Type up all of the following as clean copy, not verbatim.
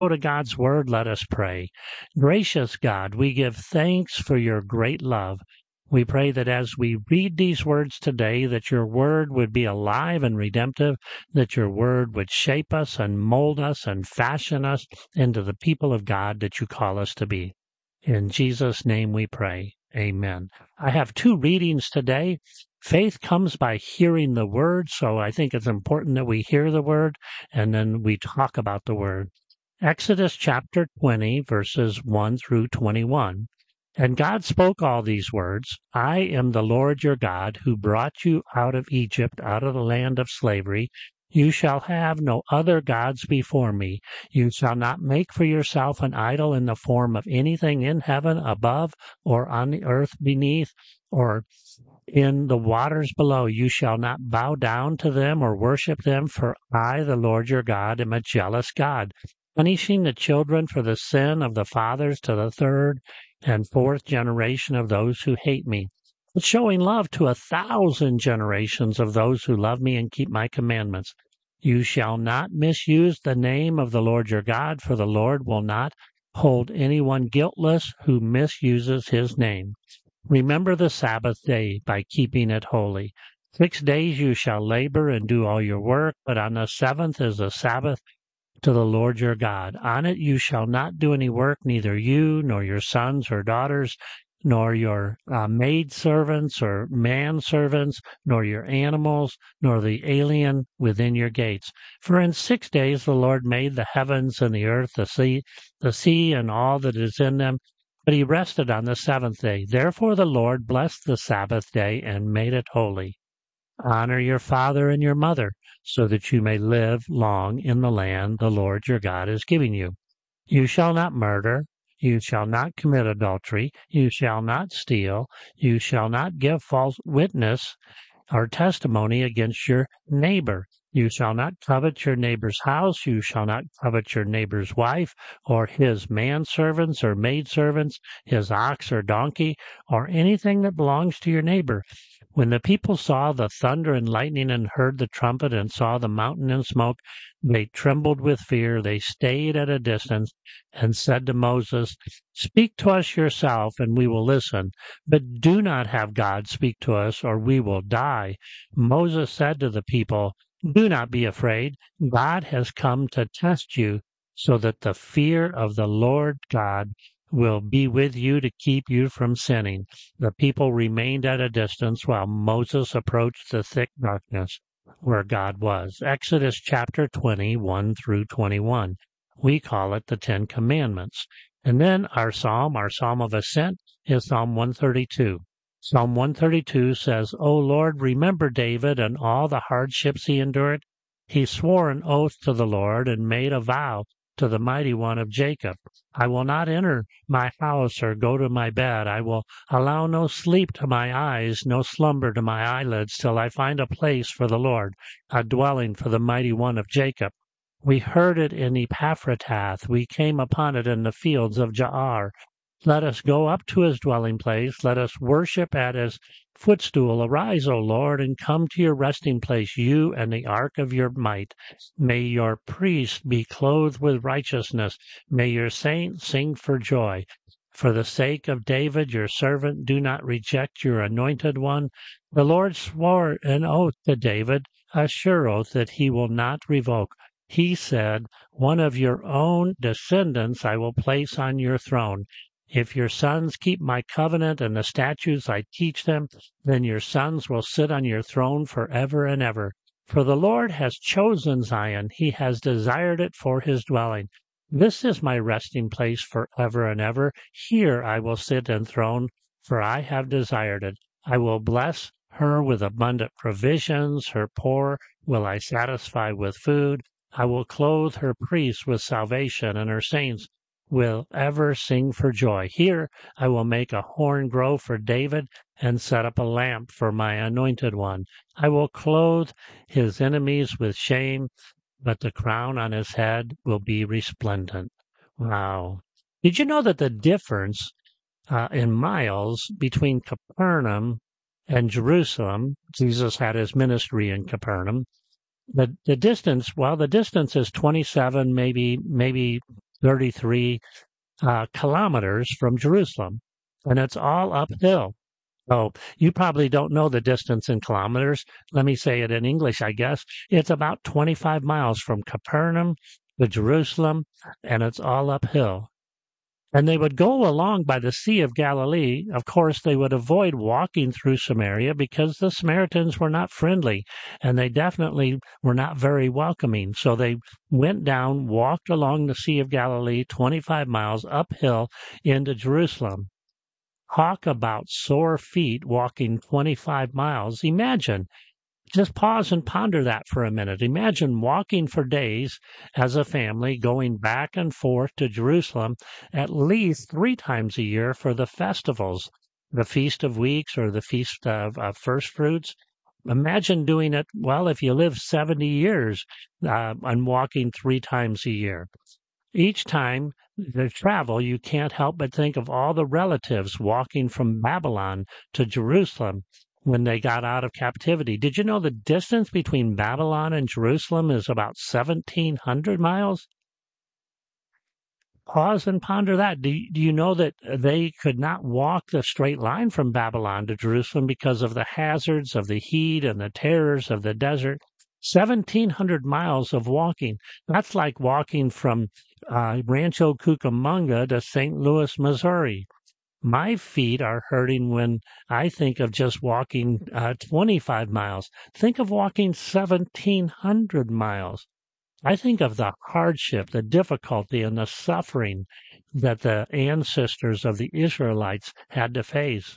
Go to God's Word, let us pray. Gracious God, we give thanks for your great love. We pray that as we read these words today, that your Word would be alive and redemptive, that your Word would shape us and mold us and fashion us into the people of God that you call us to be. In Jesus' name we pray. Amen. I have two readings today. Faith comes by hearing the Word, so I think it's important that we hear the Word and then we talk about the Word. Exodus chapter 20, verses 1 through 21. And God spoke all these words, I am the Lord your God, who brought you out of Egypt, out of the land of slavery. You shall have no other gods before me. You shall not make for yourself an idol in the form of anything in heaven above, or on the earth beneath, or in the waters below. You shall not bow down to them or worship them, for I, the Lord your God, am a jealous God, punishing the children for the sin of the fathers to the third and fourth generation of those who hate me, but showing love to 1,000 generations of those who love me and keep my commandments. You shall not misuse the name of the Lord your God, for the Lord will not hold anyone guiltless who misuses his name. Remember the Sabbath day by keeping it holy. 6 days you shall labor and do all your work, but on the seventh is the Sabbath to the Lord your God. On it you shall not do any work, neither you, nor your sons or daughters, nor your maidservants or manservants, nor your animals, nor the alien within your gates. For in 6 days the Lord made the heavens and the earth, the sea and all that is in them, but he rested on the seventh day. Therefore the Lord blessed the Sabbath day and made it holy. Honor your father and your mother, so that you may live long in the land the Lord your God is giving you. You shall not murder. You shall not commit adultery. You shall not steal. You shall not give false witness or testimony against your neighbor. You shall not covet your neighbor's house. You shall not covet your neighbor's wife, or his manservants or maidservants, his ox or donkey, or anything that belongs to your neighbor. When the people saw the thunder and lightning and heard the trumpet and saw the mountain in smoke, they trembled with fear. They stayed at a distance and said to Moses, Speak to us yourself, and we will listen. But do not have God speak to us, or we will die. Moses said to the people, Do not be afraid. God has come to test you, so that the fear of the Lord God will be with you to keep you from sinning. The people remained at a distance while Moses approached the thick darkness where God was. Exodus chapter 20, 1 through 21. We call it the Ten Commandments. And then our psalm of ascent, is Psalm 132. Psalm 132 says, O Lord, remember David and all the hardships he endured. He swore an oath to the Lord and made a vow to the Mighty One of Jacob. I will not enter my house or go to my bed. I will allow no sleep to my eyes, no slumber to my eyelids, till I find a place for the Lord, a dwelling for the Mighty One of Jacob. We heard it in Epaphratath. We came upon it in the fields of Jaar. Let us go up to his dwelling place. Let us worship at his footstool. Arise, O Lord, and come to your resting place, you and the ark of your might. May your priests be clothed with righteousness. May your saints sing for joy. For the sake of David, your servant, do not reject your anointed one. The Lord swore an oath to David, a sure oath that he will not revoke. He said, One of your own descendants I will place on your throne. If your sons keep my covenant and the statutes I teach them, then your sons will sit on your throne forever and ever. For the Lord has chosen Zion. He has desired it for his dwelling. This is my resting place forever and ever. Here I will sit enthroned, for I have desired it. I will bless her with abundant provisions. Her poor will I satisfy with food. I will clothe her priests with salvation, and her saints will ever sing for joy. Here I will make a horn grow for David and set up a lamp for my anointed one. I will clothe his enemies with shame, but the crown on his head will be resplendent. Wow. Did you know that the difference in miles between Capernaum and Jerusalem, Jesus had his ministry in Capernaum, the distance is 27, maybe 33 kilometers from Jerusalem, and it's all uphill. So you probably don't know the distance in kilometers. Let me say it in English, I guess. It's about 25 miles from Capernaum to Jerusalem, and it's all uphill. And they would go along by the Sea of Galilee. Of course, they would avoid walking through Samaria because the Samaritans were not friendly, and they definitely were not very welcoming. So they went down, walked along the Sea of Galilee, 25 miles uphill into Jerusalem. Talk about sore feet walking 25 miles. Imagine. Just pause and ponder that for a minute. Imagine walking for days as a family, going back and forth to Jerusalem at least 3 times a year for the festivals, the Feast of Weeks or the Feast of First Fruits. Imagine doing it, well, if you live 70 years and walking 3 times a year. Each time they travel, you can't help but think of all the relatives walking from Babylon to Jerusalem when they got out of captivity. Did you know the distance between Babylon and Jerusalem is about 1,700 miles? Pause and ponder that. Do you know that they could not walk the straight line from Babylon to Jerusalem because of the hazards of the heat and the terrors of the desert? 1,700 miles of walking. That's like walking from Rancho Cucamonga to St. Louis, Missouri. My feet are hurting when I think of just walking 25 miles. Think of walking 1,700 miles. I think of the hardship, the difficulty, and the suffering that the ancestors of the Israelites had to face.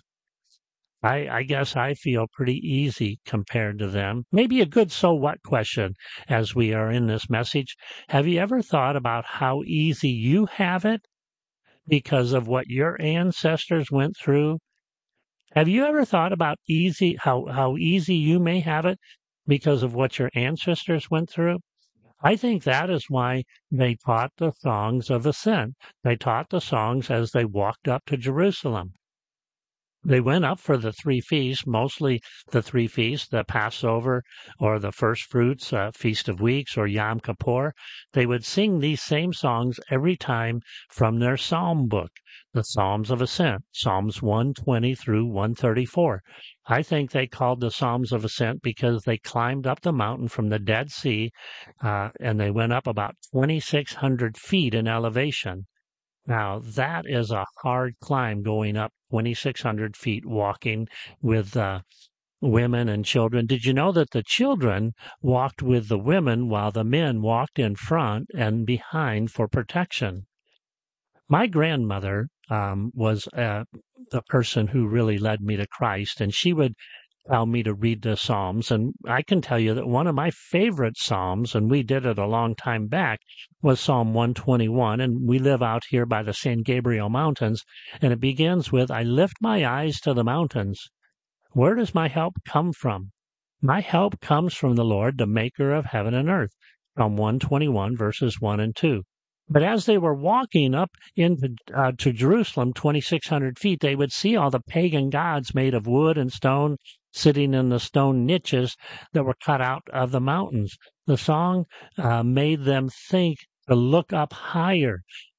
I guess I feel pretty easy compared to them. Maybe a good so what question as we are in this message. Have you ever thought about how easy you have it because of what your ancestors went through? Have you ever thought about how easy you may have it because of what your ancestors went through? I think that is why they taught the songs of ascent. They taught the songs as they walked up to Jerusalem. They went up for the 3 feasts, mostly the 3 feasts, the Passover or the First Fruits, Feast of Weeks or Yom Kippur. They would sing these same songs every time from their psalm book, the Psalms of Ascent, Psalms 120 through 134. I think they called the Psalms of Ascent because they climbed up the mountain from the Dead Sea, and they went up about 2,600 feet in elevation. Now, that is a hard climb going up 2,600 feet walking with women and children. Did you know that the children walked with the women while the men walked in front and behind for protection? My grandmother was the person who really led me to Christ, and she would tell me to read the Psalms. And I can tell you that one of my favorite Psalms, and we did it a long time back, was Psalm 121. And we live out here by the San Gabriel Mountains. And it begins with, I lift my eyes to the mountains. Where does my help come from? My help comes from the Lord, the maker of heaven and earth. Psalm 121, verses 1 and 2. But as they were walking up into to Jerusalem, 2,600 feet, they would see all the pagan gods made of wood and stone sitting in the stone niches that were cut out of the mountains. The song made them think to look up higher,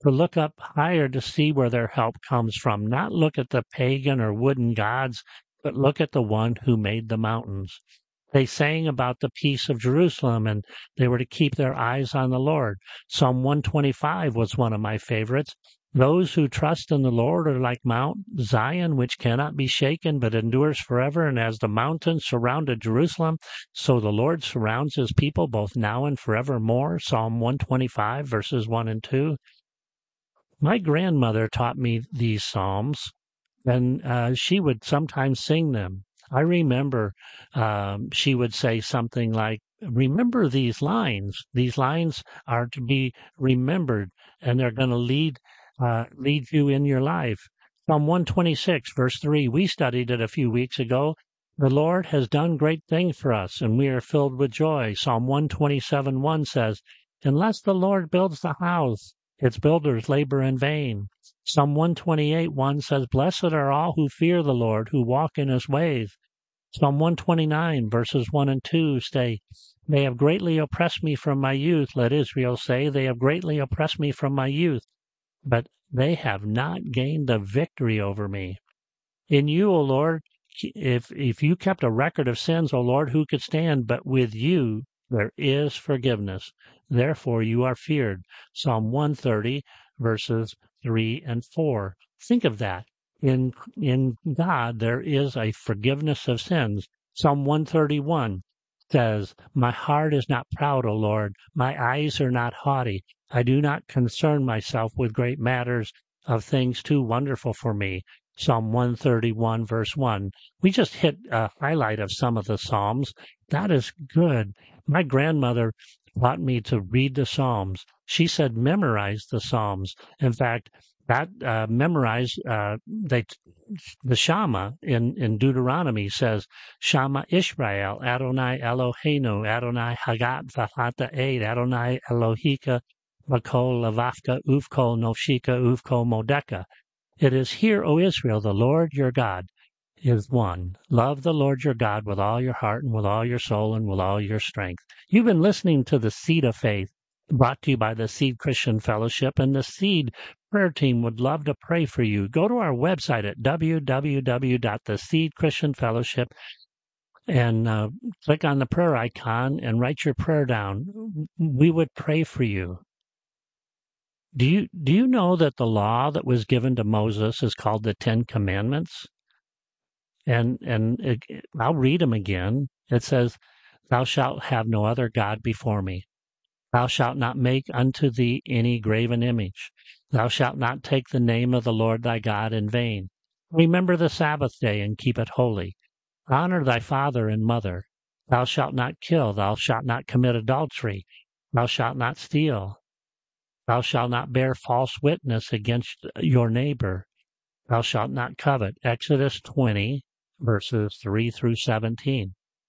to see where their help comes from, not look at the pagan or wooden gods, but look at the one who made the mountains. They sang about the peace of Jerusalem, and they were to keep their eyes on the Lord. Psalm 125 was one of my favorites. Those who trust in the Lord are like Mount Zion, which cannot be shaken, but endures forever. And as the mountains surrounded Jerusalem, so the Lord surrounds his people both now and forevermore. Psalm 125, verses 1 and 2. My grandmother taught me these psalms, and she would sometimes sing them. I remember she would say something like, remember these lines. These lines are to be remembered, and they're going to lead you in your life. Psalm 126, verse 3, we studied it a few weeks ago. The Lord has done great things for us, and we are filled with joy. Psalm 127, 1 says, unless the Lord builds the house, its builders labor in vain. Psalm 128, 1 says, blessed are all who fear the Lord, who walk in his ways. Psalm 129, verses 1 and 2 say, They have greatly oppressed me from my youth. Let Israel say, They have greatly oppressed me from my youth, but they have not gained the victory over me. In you, O Lord, if you kept a record of sins, O Lord, who could stand? But with you there is forgiveness. Therefore you are feared. Psalm 130, verses 3 and 4. Think of that. In God there is a forgiveness of sins. Psalm 131 says, My heart is not proud, O Lord. My eyes are not haughty. I do not concern myself with great matters of things too wonderful for me. Psalm 131, verse 1. We just hit a highlight of some of the Psalms. That is good. My grandmother taught me to read the Psalms. She said memorize the Psalms. In fact, that the Shama in Deuteronomy says, Shama Israel, Adonai Eloheinu, Adonai Hagat V'Hata Eid, Adonai Elohika V'Kol Lavavka Uvkol Nofshika Uvkol Modeka. It is Hear, O Israel, the Lord your God is one. Love the Lord your God with all your heart and with all your soul and with all your strength. You've been listening to The Seed of Faith, brought to you by the Seed Christian Fellowship, and the Seed Prayer Team would love to pray for you. Go to our website at www.theseedchristianfellowship and click on the prayer icon and write your prayer down. We would pray for you. Do you know that the law that was given to Moses is called the Ten Commandments? I'll read them again. It says, Thou shalt have no other God before me. Thou shalt not make unto thee any graven image. Thou shalt not take the name of the Lord thy God in vain. Remember the Sabbath day and keep it holy. Honor thy father and mother. Thou shalt not kill. Thou shalt not commit adultery. Thou shalt not steal. Thou shalt not bear false witness against your neighbor. Thou shalt not covet. Exodus 20, verses 3 through 17.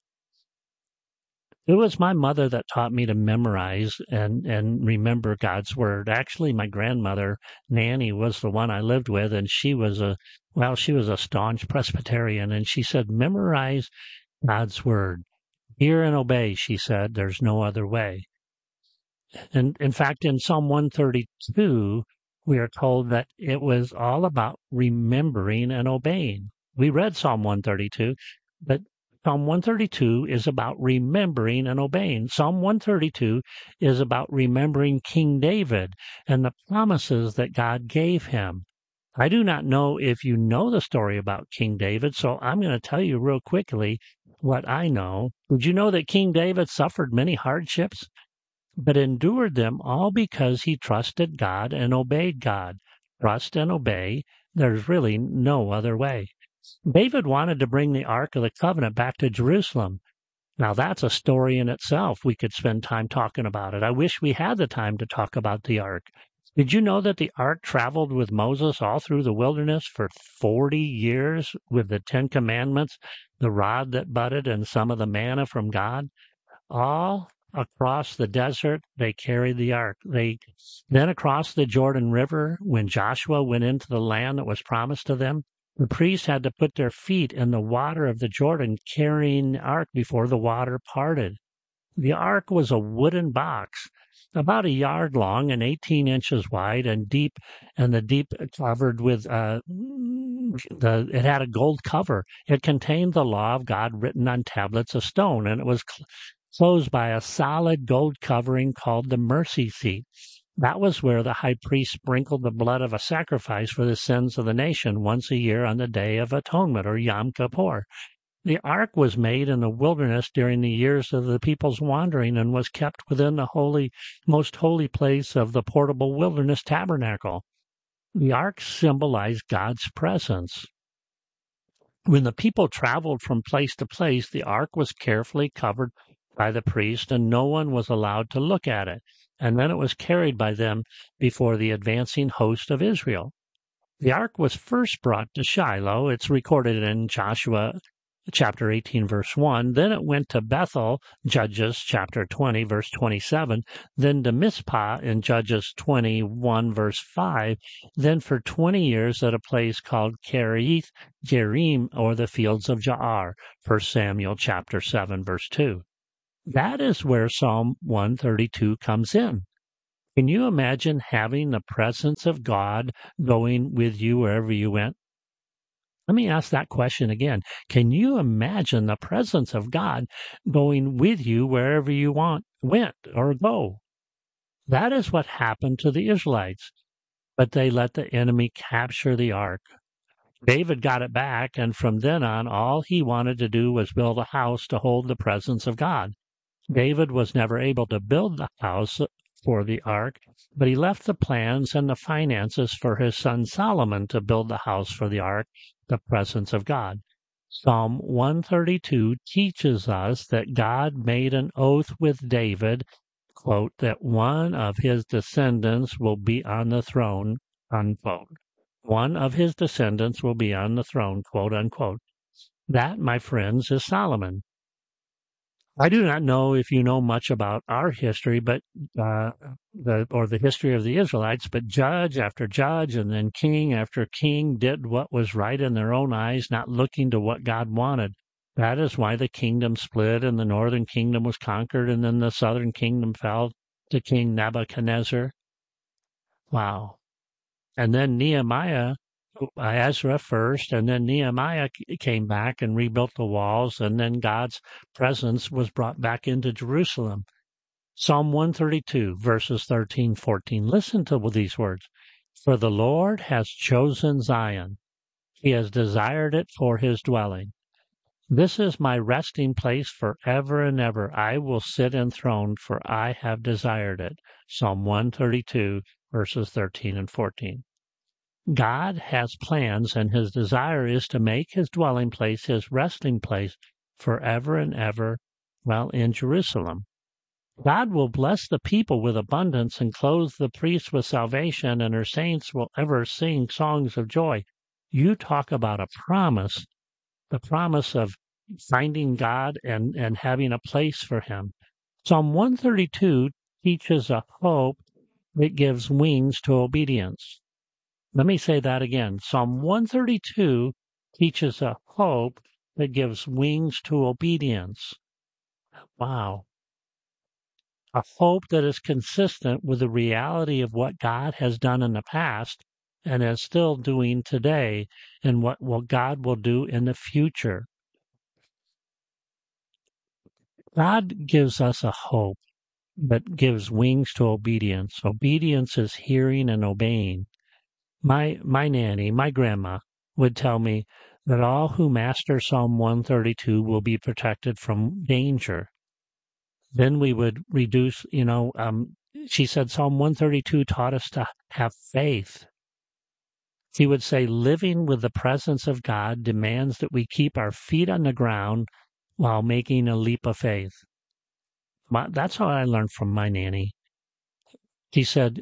It was my mother that taught me to memorize and remember God's word. Actually, my grandmother, Nanny, was the one I lived with, and she was a staunch Presbyterian, and she said, memorize God's word. Hear and obey, she said. There's no other way. And in fact, in Psalm 132, we are told that it was all about remembering and obeying. We read Psalm 132, but Psalm 132 is about remembering and obeying. Psalm 132 is about remembering King David and the promises that God gave him. I do not know if you know the story about King David, so I'm going to tell you real quickly what I know. Did you know that King David suffered many hardships, but endured them all because he trusted God and obeyed God? Trust and obey. There's really no other way. David wanted to bring the Ark of the Covenant back to Jerusalem. Now, that's a story in itself. We could spend time talking about it. I wish we had the time to talk about the Ark. Did you know that the Ark traveled with Moses all through the wilderness for 40 years with the Ten Commandments, the rod that budded, and some of the manna from God? All across the desert, they carried the Ark. Then across the Jordan River, when Joshua went into the land that was promised to them, the priests had to put their feet in the water of the Jordan carrying the Ark before the water parted. The Ark was a wooden box, about a yard long and 18 inches wide and deep, and the deep covered with it had a gold cover. It contained the law of God written on tablets of stone, and it was closed by a solid gold covering called the mercy seat. That was where the high priest sprinkled the blood of a sacrifice for the sins of the nation once a year on the Day of Atonement, or Yom Kippur. The ark was made in the wilderness during the years of the people's wandering and was kept within the most holy place of the portable wilderness tabernacle. The ark symbolized God's presence. When the people traveled from place to place, the ark was carefully covered by the priest, and no one was allowed to look at it. And then it was carried by them before the advancing host of Israel. The ark was first brought to Shiloh. It's recorded in Joshua chapter 18, verse 1. Then it went to Bethel, Judges chapter 20, verse 27. Then to Mizpah in Judges 21, verse 5. Then for 20 years at a place called Kiriath Jearim, or the fields of Jaar, 1 Samuel chapter 7, verse 2. That is where Psalm 132 comes in. Can you imagine having the presence of God going with you wherever you went? Let me ask that question again. Can you imagine the presence of God going with you wherever you went or go? That is what happened to the Israelites, but they let the enemy capture the ark. David got it back, and from then on, all he wanted to do was build a house to hold the presence of God. David was never able to build the house for the ark, but he left the plans and the finances for his son Solomon to build the house for the ark, the presence of God. Psalm 132 teaches us that God made an oath with David, quote, that one of his descendants will be on the throne, unquote. One of his descendants will be on the throne, quote, unquote. That, my friends, is Solomon. I do not know if you know much about our history, but the history of the Israelites, but judge after judge and then king after king did what was right in their own eyes, not looking to what God wanted. That is why the kingdom split and the northern kingdom was conquered, and then the southern kingdom fell to King Nebuchadnezzar. Wow. And then Nehemiah, Ezra first, and then Nehemiah came back and rebuilt the walls, and then God's presence was brought back into Jerusalem. Psalm 132, verses 13, 14. Listen to these words. For the Lord has chosen Zion. He has desired it for his dwelling. This is my resting place forever and ever. I will sit enthroned, for I have desired it. Psalm 132, verses 13 and 14. God has plans, and his desire is to make his dwelling place, his resting place, forever and ever, in Jerusalem. God will bless the people with abundance and clothe the priests with salvation, and her saints will ever sing songs of joy. You talk about a promise, the promise of finding God and having a place for him. Psalm 132 teaches a hope that gives wings to obedience. Let me say that again. Psalm 132 teaches a hope that gives wings to obedience. Wow. A hope that is consistent with the reality of what God has done in the past and is still doing today, and what God will do in the future. God gives us a hope that gives wings to obedience. Obedience is hearing and obeying. My nanny, my grandma, would tell me that all who master Psalm 132 will be protected from danger. Then we would reduce, she said Psalm 132 taught us to have faith. She would say living with the presence of God demands that we keep our feet on the ground while making a leap of faith. That's how I learned from my nanny. She said,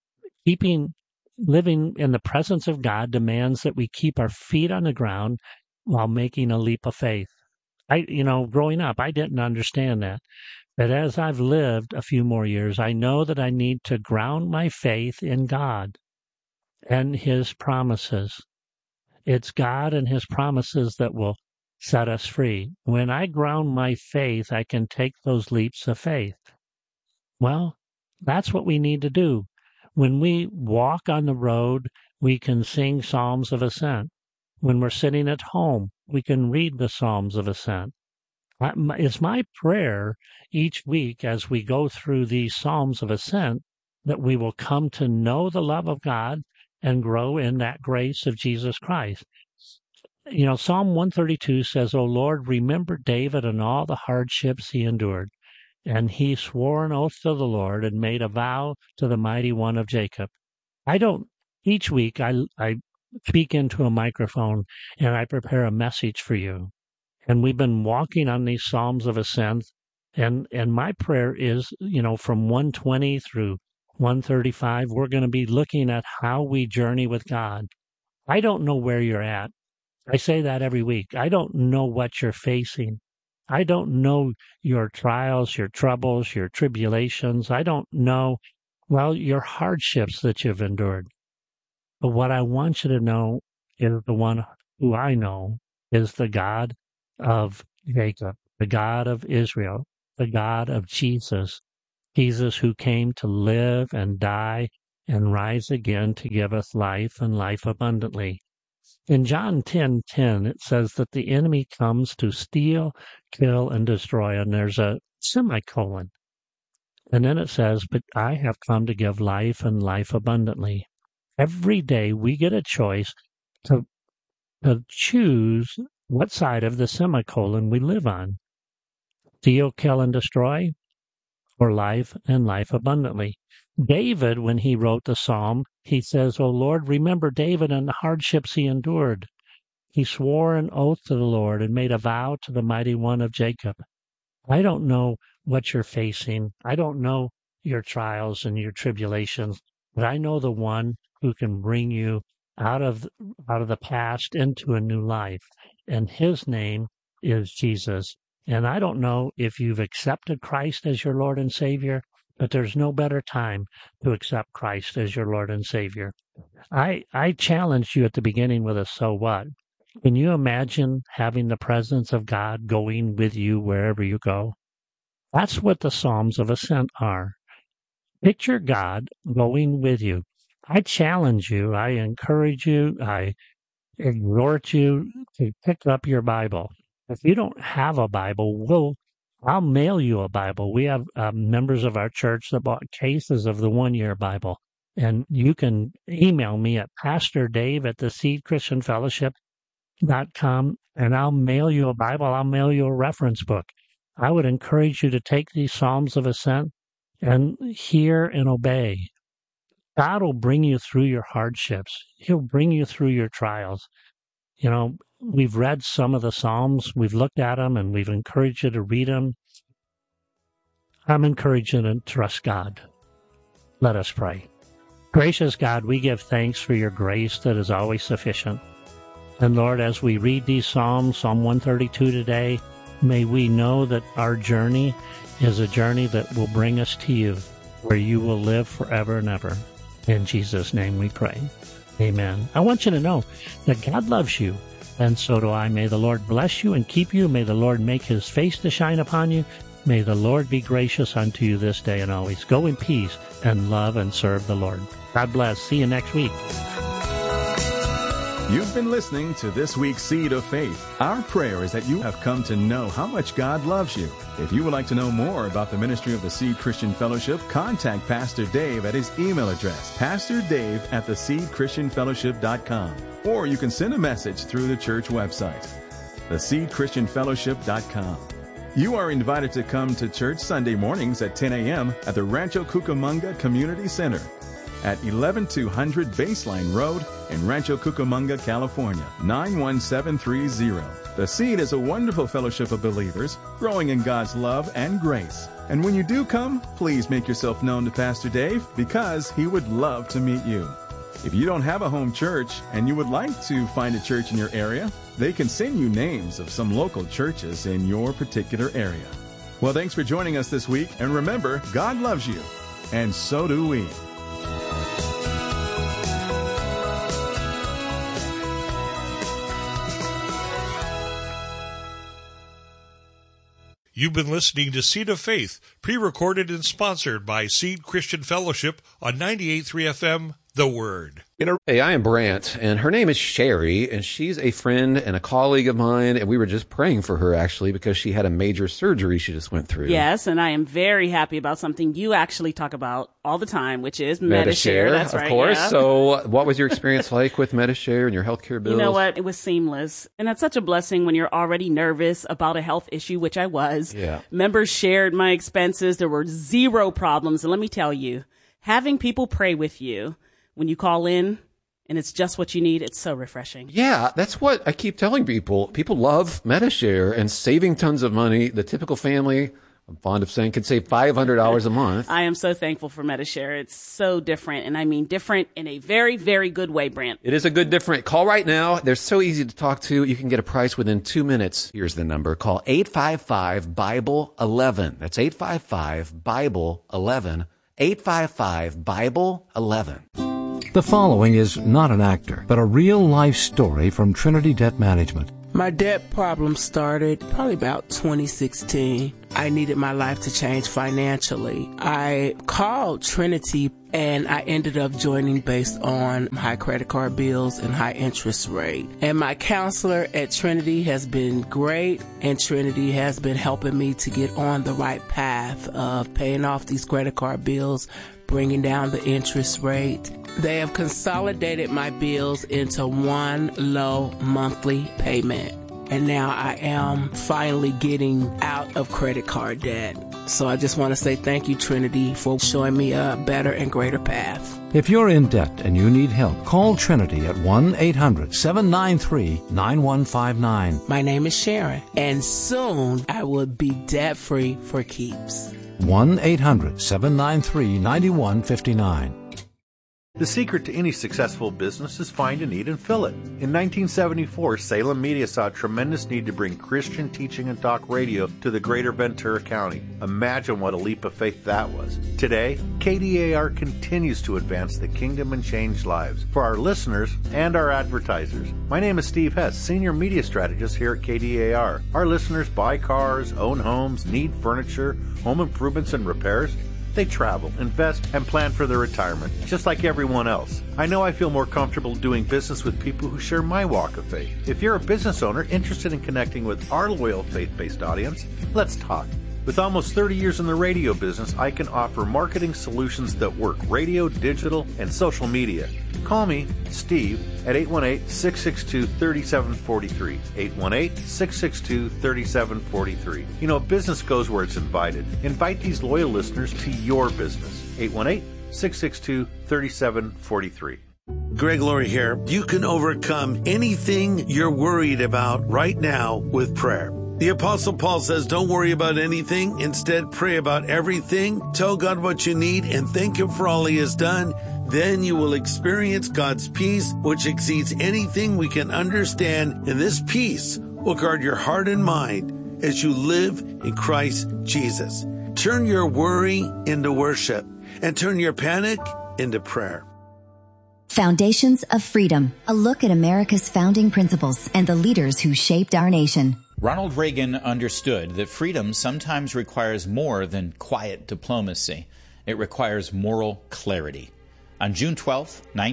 living in the presence of God demands that we keep our feet on the ground while making a leap of faith. Growing up, I didn't understand that. But as I've lived a few more years, I know that I need to ground my faith in God and his promises. It's God and his promises that will set us free. When I ground my faith, I can take those leaps of faith. Well, that's what we need to do. When we walk on the road, we can sing Psalms of Ascent. When we're sitting at home, we can read the Psalms of Ascent. It's my prayer each week as we go through these Psalms of Ascent that we will come to know the love of God and grow in that grace of Jesus Christ. Psalm 132 says, O Lord, remember David and all the hardships he endured. And he swore an oath to the Lord and made a vow to the Mighty One of Jacob. Each week I speak into a microphone and I prepare a message for you. And we've been walking on these Psalms of Ascent. And my prayer is, from 120 through 135, we're going to be looking at how we journey with God. I don't know where you're at. I say that every week. I don't know what you're facing. I don't know your trials, your troubles, your tribulations. I don't know, your hardships that you've endured. But what I want you to know is the one who I know is the God of Jacob, the God of Israel, the God of Jesus who came to live and die and rise again to give us life and life abundantly. In John 10:10, it says that the enemy comes to steal, kill, and destroy, and there's a semicolon. And then it says, but I have come to give life and life abundantly. Every day we get a choice to choose what side of the semicolon we live on. Steal, kill, and destroy, or life and life abundantly. David, when he wrote the psalm, he says, "O Lord, remember David and the hardships he endured. He swore an oath to the Lord and made a vow to the Mighty One of Jacob." I don't know what you're facing. I don't know your trials and your tribulations, but I know the one who can bring you out of the past into a new life, and his name is Jesus. And I don't know if you've accepted Christ as your Lord and Savior, but there's no better time to accept Christ as your Lord and Savior. I challenged you at the beginning with a so what. Can you imagine having the presence of God going with you wherever you go? That's what the Psalms of Ascent are. Picture God going with you. I challenge you, I encourage you, I exhort you to pick up your Bible. If you don't have a Bible, I'll mail you a Bible. We have members of our church that bought cases of the one-year Bible. And you can email me at PastorDave@theSeedChristianFellowship.com, and I'll mail you a Bible. I'll mail you a reference book. I would encourage you to take these Psalms of Ascent and hear and obey. God will bring you through your hardships. He'll bring you through your trials. We've read some of the Psalms, we've looked at them, and we've encouraged you to read them. I'm encouraging you to trust God. Let us pray. Gracious God, we give thanks for your grace that is always sufficient. And Lord, as we read these Psalms, Psalm 132 today, may we know that our journey is a journey that will bring us to you, where you will live forever and ever. In Jesus' name we pray. Amen. I want you to know that God loves you, and so do I. May the Lord bless you and keep you. May the Lord make his face to shine upon you. May the Lord be gracious unto you this day and always. Go in peace and love and serve the Lord. God bless. See you next week. You've been listening to this week's Seed of Faith. Our prayer is that you have come to know how much God loves you. If you would like to know more about the ministry of the Seed Christian Fellowship, contact Pastor Dave at his email address, pastordave@theseedchristianfellowship.com. Or you can send a message through the church website, theseedchristianfellowship.com. You are invited to come to church Sunday mornings at 10 a.m. at the Rancho Cucamonga Community Center at 11200 Baseline Road in Rancho Cucamonga, California, 91730. The Seed is a wonderful fellowship of believers growing in God's love and grace. And when you do come, please make yourself known to Pastor Dave, because he would love to meet you. If you don't have a home church and you would like to find a church in your area, they can send you names of some local churches in your particular area. Well, thanks for joining us this week, and remember, God loves you, and so do we. You've been listening to Seed of Faith, pre-recorded and sponsored by Seed Christian Fellowship on 98.3 FM, The Word. Hey, I am Brant, and her name is Sherry, and she's a friend and a colleague of mine, and we were just praying for her, actually, because she had a major surgery she just went through. Yes, and I am very happy about something you actually talk about all the time, which is Medi-Share. That's right, of course. Yeah. So what was your experience like with Medi-Share and your healthcare bills? You know what? It was seamless, and that's such a blessing when you're already nervous about a health issue, which I was. Yeah. Members shared my expenses. There were zero problems, and let me tell you, having people pray with you when you call in, and it's just what you need, it's so refreshing. Yeah, that's what I keep telling people. People love Medi-Share and saving tons of money. The typical family, I'm fond of saying, could save $500 a month. I am so thankful for Medi-Share. It's so different, and I mean different in a very, very good way, Brent. It is a good different. Call right now. They're so easy to talk to. You can get a price within 2 minutes. Here's the number. Call 855-BIBLE-11. That's 855-BIBLE-11. 855-BIBLE-11. The following is not an actor, but a real-life story from Trinity Debt Management. My debt problem started probably about 2016. I needed my life to change financially. I called Trinity and I ended up joining based on high credit card bills and high interest rate. And my counselor at Trinity has been great, and Trinity has been helping me to get on the right path of paying off these credit card bills, bringing down the interest rate. They have consolidated my bills into one low monthly payment. And now I am finally getting out of credit card debt. So I just want to say thank you, Trinity, for showing me a better and greater path. If you're in debt and you need help, call Trinity at 1-800-793-9159. My name is Sharon, and soon I will be debt-free for keeps. 1-800-793-9159. The secret to any successful business is find a need and fill it. In 1974, Salem Media saw a tremendous need to bring Christian teaching and talk radio to the greater Ventura County. Imagine what a leap of faith that was. Today, KDAR continues to advance the kingdom and change lives for our listeners and our advertisers. My name is Steve Hess, Senior Media Strategist here at KDAR. Our listeners buy cars, own homes, need furniture, home improvements and repairs. They travel, invest, and plan for their retirement, just like everyone else. I know I feel more comfortable doing business with people who share my walk of faith. If you're a business owner interested in connecting with our loyal faith-based audience, let's talk. With almost 30 years in the radio business, I can offer marketing solutions that work radio, digital, and social media. Call me, Steve, at 818-662-3743. 818-662-3743. You know, business goes where it's invited. Invite these loyal listeners to your business. 818-662-3743. Greg Laurie here. You can overcome anything you're worried about right now with prayer. The Apostle Paul says, don't worry about anything. Instead, pray about everything. Tell God what you need and thank Him for all He has done. Then you will experience God's peace, which exceeds anything we can understand. And this peace will guard your heart and mind as you live in Christ Jesus. Turn your worry into worship and turn your panic into prayer. Foundations of Freedom, a look at America's founding principles and the leaders who shaped our nation. Ronald Reagan understood that freedom sometimes requires more than quiet diplomacy. It requires moral clarity. On June 12,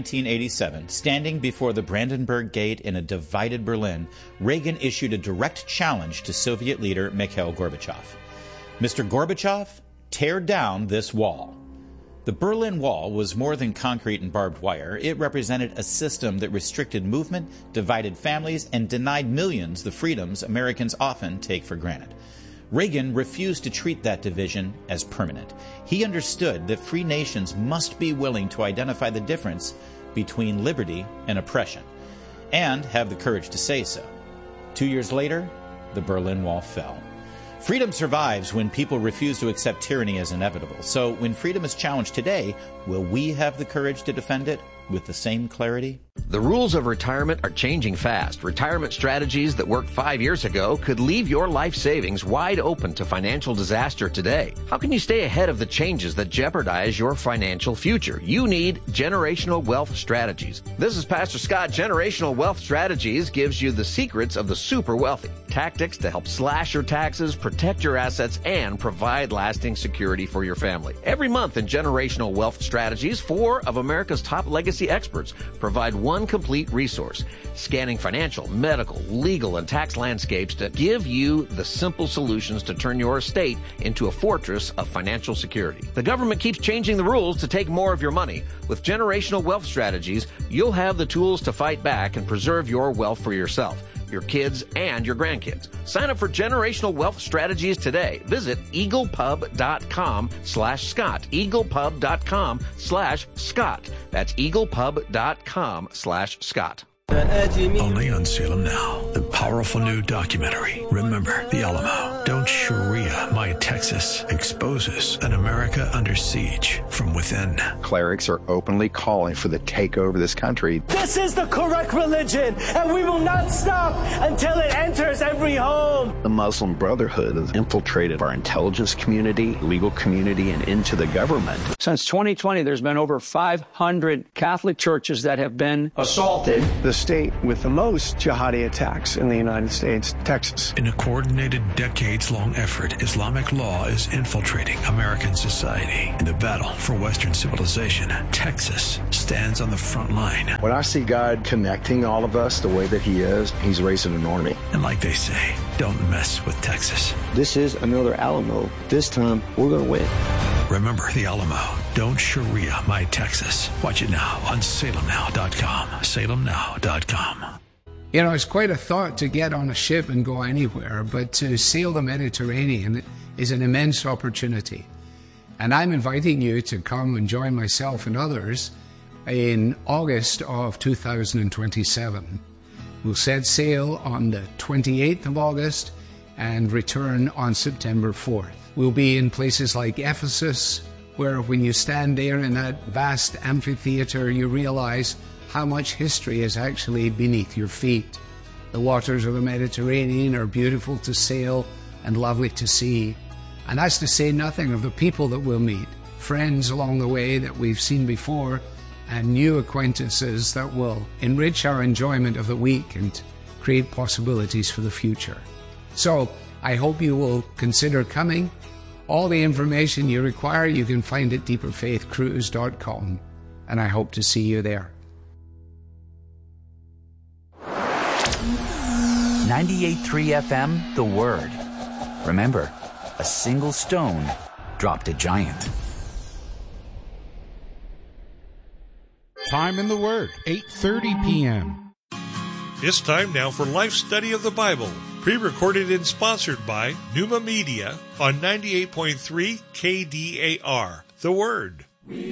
1987, standing before the Brandenburg Gate in a divided Berlin, Reagan issued a direct challenge to Soviet leader Mikhail Gorbachev. Mr. Gorbachev, tear down this wall. The Berlin Wall was more than concrete and barbed wire. It represented a system that restricted movement, divided families, and denied millions the freedoms Americans often take for granted. Reagan refused to treat that division as permanent. He understood that free nations must be willing to identify the difference between liberty and oppression, and have the courage to say so. 2 years later, the Berlin Wall fell. Freedom survives when people refuse to accept tyranny as inevitable. So when freedom is challenged today, will we have the courage to defend it with the same clarity? The rules of retirement are changing fast. Retirement strategies that worked 5 years ago could leave your life savings wide open to financial disaster today. How can you stay ahead of the changes that jeopardize your financial future? You need Generational Wealth Strategies. This is Pastor Scott. Generational Wealth Strategies gives you the secrets of the super wealthy. Tactics to help slash your taxes, protect your assets, and provide lasting security for your family. Every month in Generational Wealth Strategies, 4 of America's top legacy experts provide one complete resource, scanning financial, medical, legal, and tax landscapes to give you the simple solutions to turn your estate into a fortress of financial security. The government keeps changing the rules to take more of your money. With Generational Wealth Strategies, you'll have the tools to fight back and preserve your wealth for yourself, your kids, and your grandkids. Sign up for Generational Wealth Strategies today. Visit eaglepub.com/Scott. eaglepub.com/Scott. That's eaglepub.com/Scott. Only on Salem Now, the powerful new documentary, Remember the Alamo. Don't Sharia My Texas exposes an America under siege from within. Clerics are openly calling for the takeover of this country. This is the correct religion, and we will not stop until it enters every home. The Muslim Brotherhood has infiltrated our intelligence community, legal community, and into the government. Since 2020, there's been over 500 Catholic churches that have been assaulted. The state with the most jihadi attacks in the United States, Texas. In a coordinated, decades-long effort, Islamic law is infiltrating American society. In the battle for Western civilization, Texas stands on the front line. When I see God connecting all of us the way that He is, He's raising an army. And like they say, don't mess with Texas. This is another Alamo. This time, we're going to win. Remember the Alamo. Don't Sharia My Texas. Watch it now on salemnow.com. salemnow.com. You know, it's quite a thought to get on a ship and go anywhere, but to sail the Mediterranean is an immense opportunity. And I'm inviting you to come and join myself and others in August of 2027. We'll set sail on the 28th of August and return on September 4th. We'll be in places like Ephesus, where when you stand there in that vast amphitheater, you realize how much history is actually beneath your feet. The waters of the Mediterranean are beautiful to sail and lovely to see. And that's to say nothing of the people that we'll meet, friends along the way that we've seen before, and new acquaintances that will enrich our enjoyment of the week and create possibilities for the future. So I hope you will consider coming. All the information you require you can find at deeperfaithcruise.com, and I hope to see you there. 98.3 FM, The Word. Remember, a single stone dropped a giant. Time in the Word, 8:30 p.m. It's time now for Life Study of the Bible, pre-recorded and sponsored by Pneuma Media on 98.3 KDAR, The Word.